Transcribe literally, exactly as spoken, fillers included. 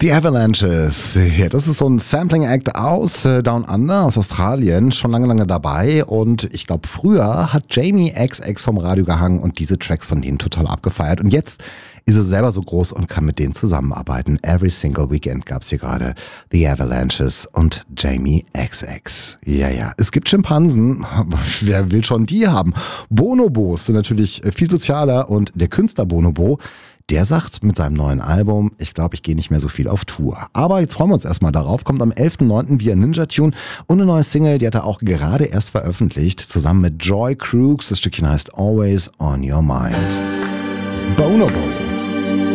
Die Avalanches, ja, das ist so ein Sampling-Act aus äh, Down Under, aus Australien, schon lange, lange dabei und ich glaube, früher hat Jamie X X vom Radio gehangen und diese Tracks von denen total abgefeiert und jetzt ist er selber so groß und kann mit denen zusammenarbeiten. Every single weekend gab's hier gerade The Avalanches und Jamie X X. Ja, ja, es gibt Schimpansen, aber wer will schon die haben? Bonobos sind natürlich viel sozialer und der Künstler Bonobo, der sagt mit seinem neuen Album, ich glaube, ich gehe nicht mehr so viel auf Tour. Aber jetzt freuen wir uns erstmal darauf. Kommt am elften neunten via Ninja Tune und eine neue Single, die hat er auch gerade erst veröffentlicht, zusammen mit Joy Crooks. Das Stückchen heißt Always on Your Mind. Bonobo.